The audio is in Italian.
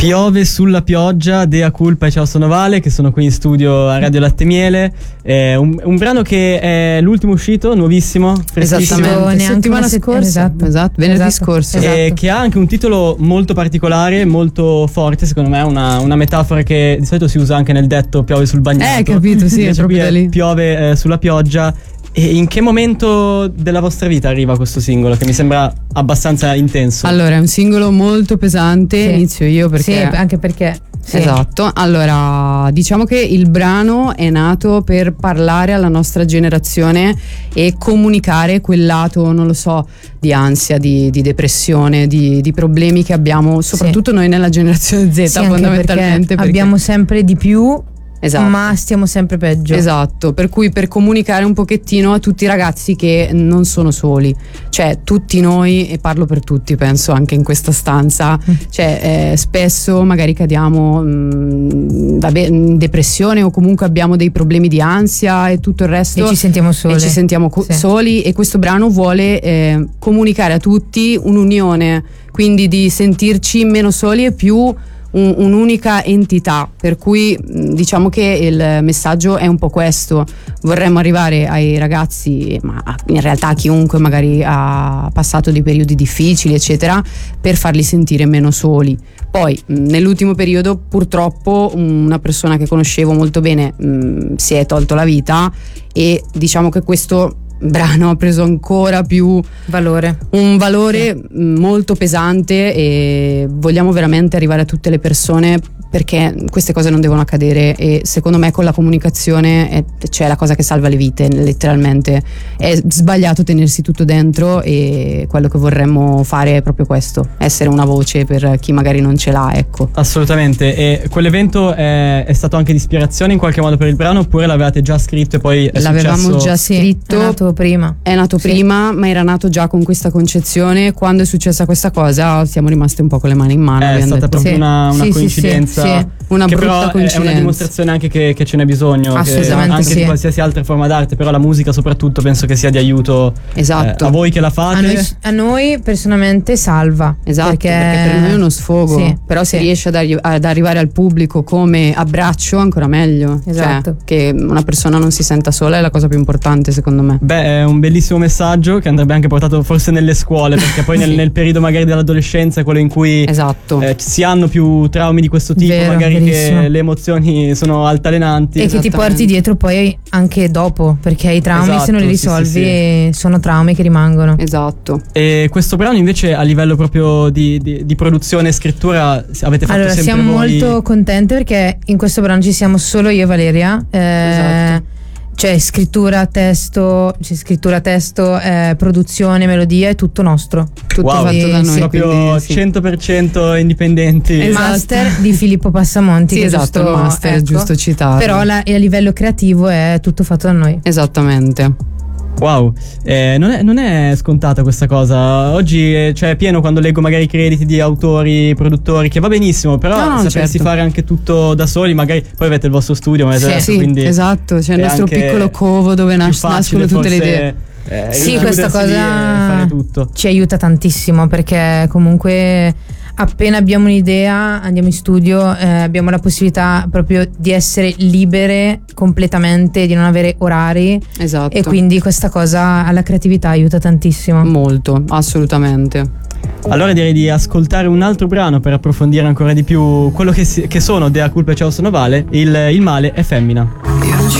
Piove sulla pioggia, Dea Culpa e Ciao sono Vale, che sono qui in studio a Radio Latte Miele. Un brano che è l'ultimo uscito, nuovissimo, freschissimo. Settimana scorsa. Esatto, venerdì scorso. Che ha anche un titolo molto particolare, molto forte, secondo me, una metafora che di solito si usa anche nel detto piove sul bagnato. Capito, sì, è proprio da lì. Piove sulla pioggia. E in che momento della vostra vita arriva questo singolo, che mi sembra abbastanza intenso? Allora, è un singolo molto pesante, sì. Inizio io perché... Sì, anche perché... Sì. Esatto, allora diciamo che il brano è nato per parlare alla nostra generazione e comunicare quel lato, non lo so, di ansia, di depressione, di problemi che abbiamo, soprattutto noi nella generazione Z, sì, fondamentalmente. Perché abbiamo sempre di più. Esatto. Ma stiamo sempre peggio. Esatto, per cui per comunicare un pochettino a tutti i ragazzi che non sono soli, cioè tutti noi, e parlo per tutti penso anche in questa stanza, cioè spesso magari cadiamo in depressione o comunque abbiamo dei problemi di ansia e tutto il resto e ci sentiamo soli, soli, e questo brano vuole comunicare a tutti un'unione, quindi di sentirci meno soli e più un'unica entità, per cui diciamo che il messaggio è un po' questo. Vorremmo arrivare ai ragazzi, ma in realtà a chiunque magari ha passato dei periodi difficili eccetera, per farli sentire meno soli. Poi nell'ultimo periodo purtroppo una persona che conoscevo molto bene si è tolto la vita, e diciamo che questo brano ha preso ancora più un valore molto pesante, e vogliamo veramente arrivare a tutte le persone, perché queste cose non devono accadere, e secondo me con la comunicazione c'è la cosa che salva le vite, letteralmente. È sbagliato tenersi tutto dentro, e quello che vorremmo fare è proprio questo, essere una voce per chi magari non ce l'ha, ecco. Assolutamente. E quell'evento è stato anche di ispirazione in qualche modo per il brano, oppure l'avevate già scritto e poi è l'avevamo già scritto? È nato prima, ma era nato già con questa concezione. Quando è successa questa cosa siamo rimaste un po' con le mani in mano. È stata proprio una coincidenza. Una che brutta coincidenza. È una dimostrazione anche che ce n'è bisogno, assolutamente, anche di qualsiasi altra forma d'arte, però la musica soprattutto penso che sia di aiuto. Esatto. A voi che la fate. A noi personalmente salva. Esatto, perché per noi è uno sfogo, però se riesce ad arrivare al pubblico come abbraccio, ancora meglio. Esatto. Cioè, che una persona non si senta sola è la cosa più importante, secondo me. Beh, è un bellissimo messaggio che andrebbe anche portato forse nelle scuole, perché poi nel periodo magari dell'adolescenza, quello in cui si hanno più traumi di questo tipo, magari che le emozioni sono altalenanti e che ti porti dietro poi anche dopo, perché i traumi, se non li risolvi, sono traumi che rimangono. Esatto. E questo brano invece a livello proprio di produzione e scrittura avete fatto sempre siamo voi? Molto contente, perché in questo brano ci siamo solo io e Valeria. Esatto. C'è scrittura, testo, produzione, melodia, è tutto nostro. Tutto fatto da noi, proprio 100% indipendenti. Il master di Filippo Passamonti. Sì, esatto, il master, è giusto citare. Però a livello creativo è tutto fatto da noi. Esattamente. Wow, non è scontata questa cosa. Oggi è pieno quando leggo magari i crediti di autori, produttori, che va benissimo, però sapersi fare anche tutto da soli, magari poi avete il vostro studio, quindi esatto, c'è il nostro piccolo covo dove nascono tutte le idee. Sì, questa cosa ci aiuta tantissimo, perché comunque appena abbiamo un'idea andiamo in studio, abbiamo la possibilità proprio di essere libere completamente, di non avere orari. Esatto. E quindi questa cosa alla creatività aiuta tantissimo. Molto, assolutamente. Allora direi di ascoltare un altro brano per approfondire ancora di più quello che sono Dea Culpa e Ciao sono Vale. Il male è femmina. Io non ci